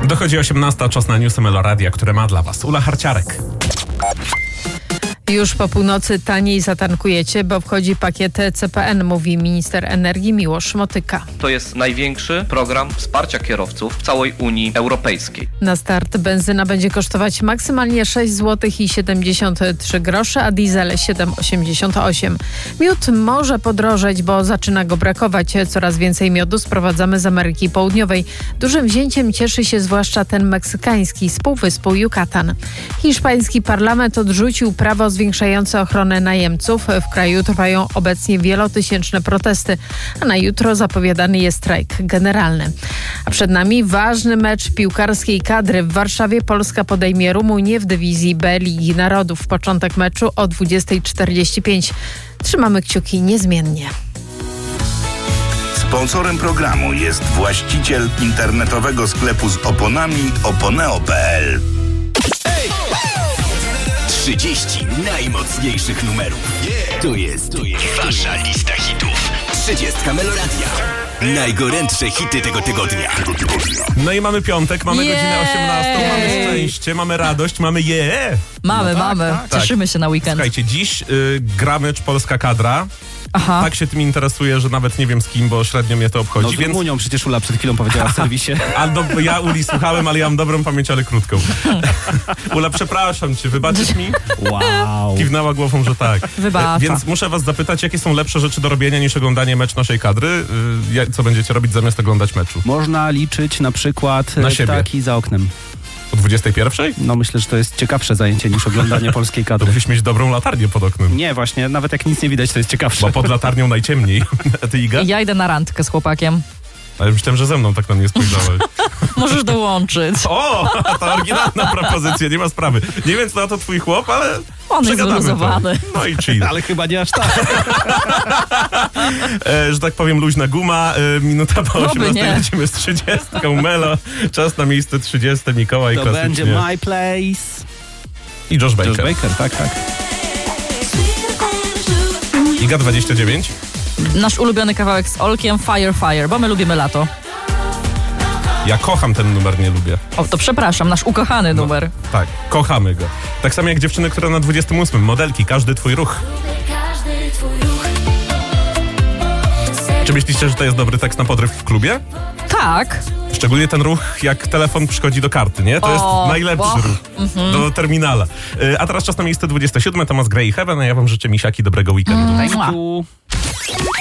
Dochodzi 18, czas na newsy Meloradia, które ma dla Was Ula Harciarek. Już po północy taniej zatankujecie, bo wchodzi pakiet CPN, mówi minister energii Miłosz Motyka. To jest największy program wsparcia kierowców w całej Unii Europejskiej. Na start benzyna będzie kosztować maksymalnie 6 zł i 73 grosze, a diesel 7,88. Miód może podrożeć, bo zaczyna go brakować. Coraz więcej miodu sprowadzamy z Ameryki Południowej. Dużym wzięciem cieszy się zwłaszcza ten meksykański z półwyspu Yucatan. Hiszpański parlament odrzucił prawo zwiększające ochronę najemców. W kraju trwają obecnie wielotysięczne protesty, a na jutro zapowiadany jest strajk generalny. A przed nami ważny mecz piłkarskiej kadry. W Warszawie Polska podejmie Rumunię w dywizji B Ligi Narodów. Początek meczu o 20:45. Trzymamy kciuki niezmiennie. Sponsorem programu jest właściciel internetowego sklepu z oponami oponeo.pl. 30 najmocniejszych numerów. To jest wasza lista hitów. 30 Meloradia. Najgorętsze hity tego tygodnia. No i mamy piątek, mamy godzinę 18, mamy szczęście, mamy radość, mamy Mamy. Cieszymy się na weekend. Słuchajcie, dziś gra mecz Polska kadra. Aha. Tak się tym interesuje, że nawet nie wiem z kim, bo średnio mnie to obchodzi. No z Rumunią przecież Ula przed chwilą powiedziała w serwisie. Ja Uli słuchałem, ale ja mam dobrą pamięć, ale krótką. Ula, przepraszam cię, wybaczysz mi? Wow. Kiwnęła głową, że tak. Wybacza. Więc muszę was zapytać, jakie są lepsze rzeczy do robienia niż oglądanie mecz naszej kadry? Co będziecie robić zamiast oglądać meczu? Można liczyć na przykład Na siebie. ptaki za oknem. O 21:00? No myślę, że to jest ciekawsze zajęcie niż oglądanie polskiej To kadry. musisz mieć dobrą latarnię pod oknem. Nie, właśnie, nawet jak nic nie widać, to jest ciekawsze. Bo pod latarnią najciemniej. A ty, Iga? Ja idę na randkę z chłopakiem. Ale myślałem, że ze mną tak na mnie spojrzałeś. Możesz dołączyć. O, ta oryginalna propozycja, nie ma sprawy. Nie wiem, co na to twój chłop, ale On jest przegadamy to. wyluzowany. No i chill. Ale chyba nie aż tak. Że tak powiem, luźna guma. Minuta po 18 lecimy z 30. Melo. Czas na miejsce 30. Mikołaj To klasycznie. będzie My Place. I Josh Baker. Josh Baker, tak. Iga 29. Nasz ulubiony kawałek z Olkiem, Fire, bo my lubimy lato. Ja kocham ten numer, nie lubię. O, to przepraszam, nasz ukochany numer. Tak, kochamy go. Tak samo jak dziewczyny, które na 28. Modelki, każdy twój ruch. Czy myślicie, że to jest dobry tekst na podryw w klubie? Tak. Szczególnie ten ruch, jak telefon przychodzi do karty, nie? To jest najlepszy ruch. Do terminala. A teraz czas na miejsce 27. Thomas Gray i Heaven, a ja wam życzę, misiaki, dobrego weekendu. Thank you.